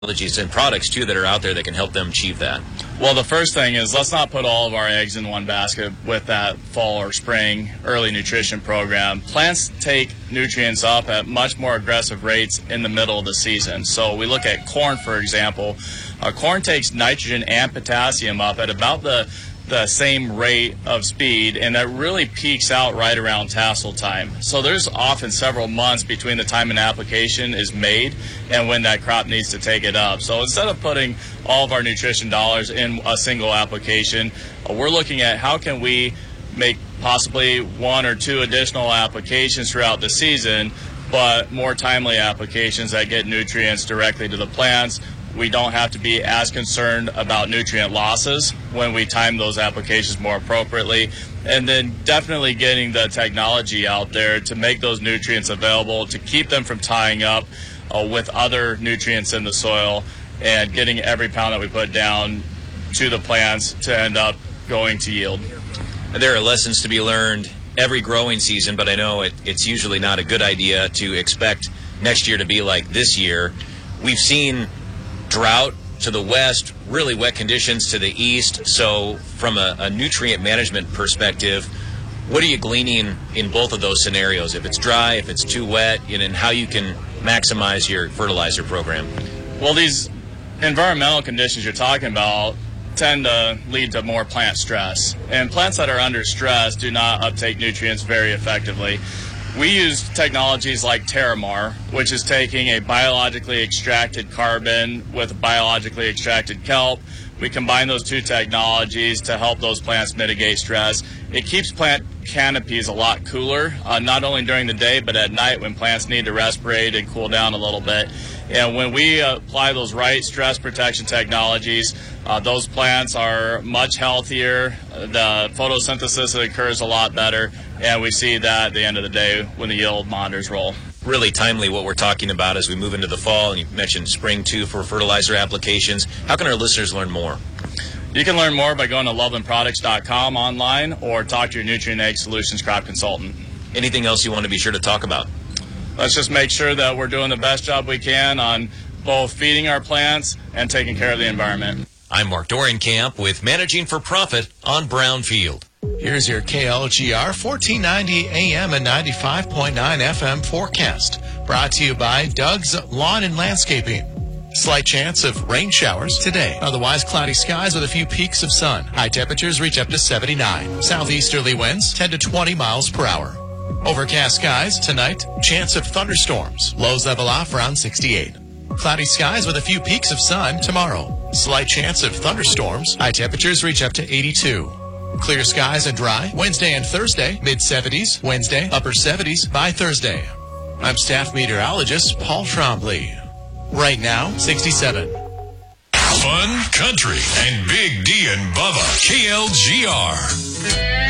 technologies and products, too, that are out there that can help them achieve that? Well, the first thing is let's not put all of our eggs in one basket with that fall or spring early nutrition program. Plants take nutrients up at much more aggressive rates in the middle of the season. So we look at corn, for example. Corn takes nitrogen and potassium up at about the same rate of speed, and that really peaks out right around tassel time. So there's often several months between the time an application is made and when that crop needs to take it up. So instead of putting all of our nutrition dollars in a single application, we're looking at how can we make possibly one or two additional applications throughout the season, but more timely applications that get nutrients directly to the plants. We don't have to be as concerned about nutrient losses when we time those applications more appropriately. And then definitely getting the technology out there to make those nutrients available, to keep them from tying up with other nutrients in the soil, and getting every pound that we put down to the plants to end up going to yield. There are lessons to be learned every growing season, but I know it's usually not a good idea to expect next year to be like this year. We've seen drought to the west, really wet conditions to the east. So from a nutrient management perspective, what are you gleaning in both of those scenarios? If it's dry, if it's too wet, and how you can maximize your fertilizer program? Well, these environmental conditions you're talking about tend to lead to more plant stress. And plants that are under stress do not uptake nutrients very effectively. We use technologies like Terramar, which is taking a biologically extracted carbon with biologically extracted kelp. We combine those two technologies to help those plants mitigate stress. It keeps plant canopies a lot cooler, not only during the day, but at night when plants need to respirate and cool down a little bit. And when we apply those right stress protection technologies, those plants are much healthier. The photosynthesis occurs a lot better, and we see that at the end of the day when the yield monitors roll. Really timely what we're talking about as we move into the fall, and you mentioned spring too for fertilizer applications. How can our listeners learn more? You can learn more by going to lovelandproducts.com online or talk to your Nutrient Ag Solutions crop consultant. Anything else you want to be sure to talk about? Let's just make sure that we're doing the best job we can on both feeding our plants and taking care of the environment. I'm Mark Dorenkamp with Managing for Profit on Brownfield. Here's your KLGR 1490 AM and 95.9 FM forecast. Brought to you by Doug's Lawn and Landscaping. Slight chance of rain showers today. Otherwise cloudy skies with a few peaks of sun. High temperatures reach up to 79. Southeasterly winds 10 to 20 miles per hour. Overcast skies tonight. Chance of thunderstorms. Lows level off around 68. Cloudy skies with a few peaks of sun tomorrow. Slight chance of thunderstorms. High temperatures reach up to 82. Clear skies and dry Wednesday and Thursday. Mid-70s. Wednesday, upper 70s by Thursday. I'm staff meteorologist Paul Trombley. Right now, 67. Fun, country, and Big D and Bubba. KLGR.